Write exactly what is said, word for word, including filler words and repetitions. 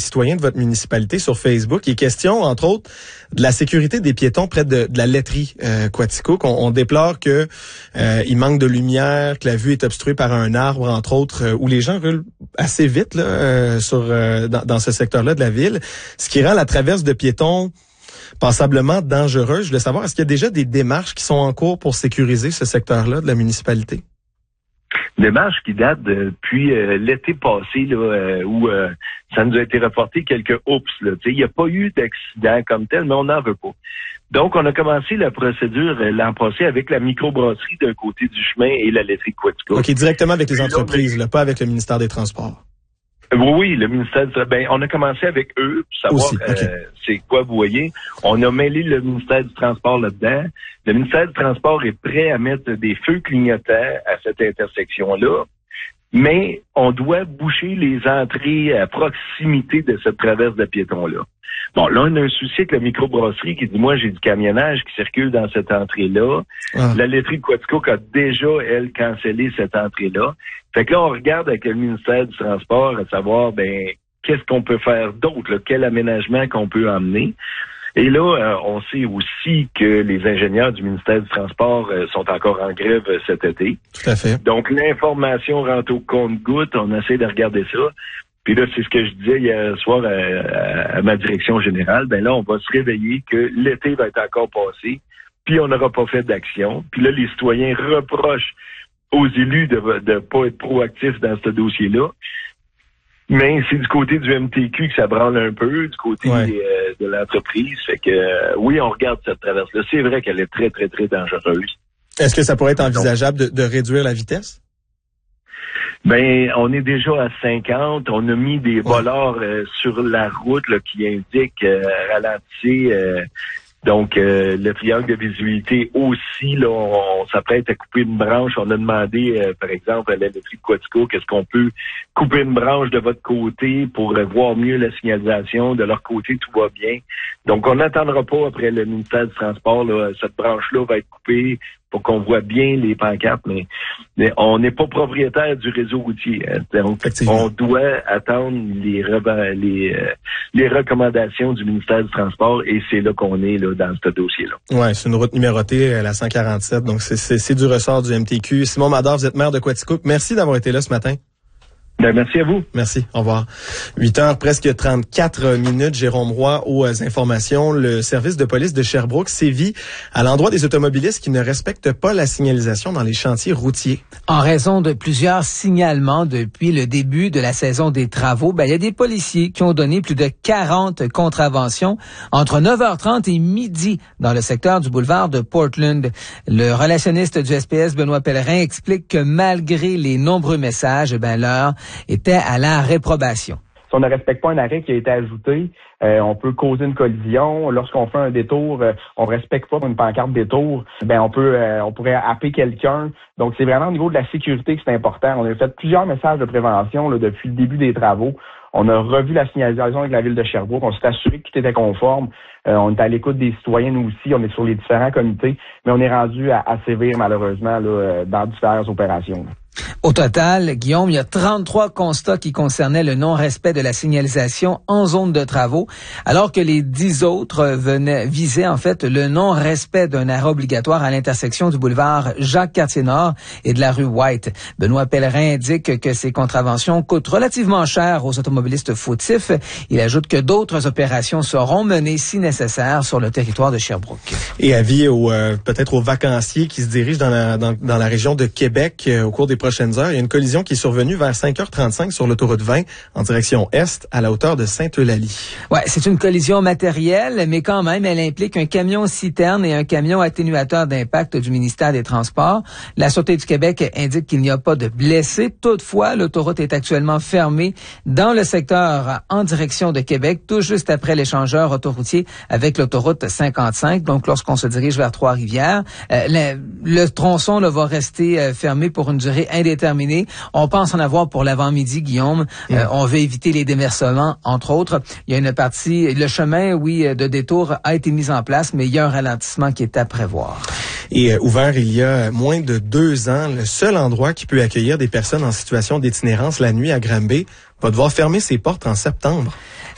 citoyens de votre municipalité sur Facebook. Il est question, entre autres, de la sécurité des piétons près de, de la laiterie euh, Quaticook. On, on déplore que euh, il manque de lumière, que la vue est obstruée par un arbre, entre autres, euh, où les gens roulent assez vite là, euh, sur euh, dans, dans ce secteur-là de la ville, ce qui rend la traverse de piétons passablement dangereuse. Je voulais savoir, est-ce qu'il y a déjà des démarches qui sont en cours pour sécuriser ce secteur-là de la municipalité? Démarche qui date depuis euh, l'été passé, là, euh, où euh, ça nous a été reporté quelques oups. Là, il n'y a pas eu d'accident comme tel, mais on n'en veut pas. Donc, on a commencé la procédure euh, l'an passé avec la microbrasserie d'un côté du chemin et la laiterie Quaticook. OK, directement avec les entreprises, là, pas avec le ministère des Transports. Oui, oui, le ministère du ben on a commencé avec eux pour savoir Aussi, okay. euh, c'est quoi vous voyez. On a mêlé le ministère du Transport là-dedans. Le ministère du Transport est prêt à mettre des feux clignotants à cette intersection-là, mais on doit boucher les entrées à proximité de cette traverse de piétons-là. Bon, là, on a un souci avec la microbrasserie qui dit, moi, j'ai du camionnage qui circule dans cette entrée-là. Ah. La laiterie de Quaticook a déjà, elle, cancellé cette entrée-là. Fait que là, on regarde avec le ministère du Transport à savoir, ben, qu'est-ce qu'on peut faire d'autre, là, quel aménagement qu'on peut emmener. Et là, euh, on sait aussi que les ingénieurs du ministère du Transport euh, sont encore en grève euh, cet été. Tout à fait. Donc, l'information rentre au compte-gouttes. On essaie de regarder ça. Puis là, c'est ce que je disais hier soir à, à, à ma direction générale. Ben là, on va se réveiller que l'été va être encore passé, puis on n'aura pas fait d'action. Puis là, les citoyens reprochent aux élus de ne pas être proactifs dans ce dossier-là. Mais c'est du côté du M T Q que ça branle un peu, du côté ouais. euh, de l'entreprise. Fait que euh, oui, on regarde cette traverse-là. C'est vrai qu'elle est très, très, très dangereuse. Est-ce que ça pourrait être envisageable de, de réduire la vitesse? Ben, on est déjà à cinquante. On a mis des voleurs euh, sur la route là, qui indiquent euh, ralentir. Euh, donc, euh, le triangle de visibilité aussi, là, on, on s'apprête à couper une branche. On a demandé, euh, par exemple, à la laiterie de Quaticook, est-ce qu'on peut couper une branche de votre côté pour euh, voir mieux la signalisation? De leur côté, tout va bien. Donc, on n'attendra pas après le ministère du Transport. Là, cette branche-là va être coupée pour qu'on voit bien les pancartes, mais, mais on n'est pas propriétaire du réseau routier. Hein. Donc, on doit attendre les, les, euh, les recommandations du ministère du Transport et c'est là qu'on est là, dans ce dossier-là. Ouais, c'est une route numérotée, la cent quarante-sept, donc c'est, c'est, c'est du ressort du M T Q. Simon Mador, vous êtes maire de Quaticook. Merci d'avoir été là ce matin. Ben, merci à vous. Merci. Au revoir. huit heures, presque trente-quatre minutes. Jérôme Roy aux informations. Le service de police de Sherbrooke sévit à l'endroit des automobilistes qui ne respectent pas la signalisation dans les chantiers routiers. En raison de plusieurs signalements depuis le début de la saison des travaux, ben, il y a des policiers qui ont donné plus de quarante contraventions entre neuf heures trente et midi dans le secteur du boulevard de Portland. Le relationniste du S P S, Benoît Pellerin, explique que malgré les nombreux messages, ben, l'heure était à la réprobation. Si on ne respecte pas un arrêt qui a été ajouté, euh, on peut causer une collision. Lorsqu'on fait un détour, euh, on respecte pas une pancarte détour, ben on peut, euh, on pourrait happer quelqu'un. Donc c'est vraiment au niveau de la sécurité que c'est important. On a fait plusieurs messages de prévention là, depuis le début des travaux. On a revu la signalisation avec la ville de Sherbrooke. On s'est assuré que tout était conforme. Euh, on est à l'écoute des citoyens, nous aussi. On est sur les différents comités, mais on est rendu à, à sévir malheureusement là, dans différentes opérations. Là. Au total, Guillaume, il y a trente-trois constats qui concernaient le non-respect de la signalisation en zone de travaux, alors que les dix autres venaient viser en fait le non-respect d'un arrêt obligatoire à l'intersection du boulevard Jacques-Cartier-Nord et de la rue White. Benoît Pellerin indique que ces contraventions coûtent relativement cher aux automobilistes fautifs. Il ajoute que d'autres opérations seront menées si nécessaire sur le territoire de Sherbrooke. Et avis aux, euh, peut-être aux vacanciers qui se dirigent dans la, dans, dans la région de Québec euh, au cours des prochaines heures. Il y a une collision qui est survenue vers cinq heures trente-cinq sur l'autoroute vingt en direction est à la hauteur de Sainte-Eulalie. Ouais, c'est une collision matérielle, mais quand même, elle implique un camion citerne et un camion atténuateur d'impact du ministère des Transports. La Sûreté du Québec indique qu'il n'y a pas de blessés. Toutefois, l'autoroute est actuellement fermée dans le secteur en direction de Québec, tout juste après l'échangeur autoroutier avec l'autoroute cinquante-cinq. Donc, lorsqu'on se dirige vers Trois-Rivières, euh, le, le tronçon là, va rester euh, fermé pour une durée indéterminée. On pense en avoir pour l'avant-midi, Guillaume. Mmh. Euh, on veut éviter les déversements, entre autres. Il y a une partie, le chemin, oui, de détour a été mis en place, mais il y a un ralentissement qui est à prévoir. Et euh, ouvert il y a moins de deux ans, le seul endroit qui peut accueillir des personnes en situation d'itinérance la nuit à Granby va devoir fermer ses portes en septembre.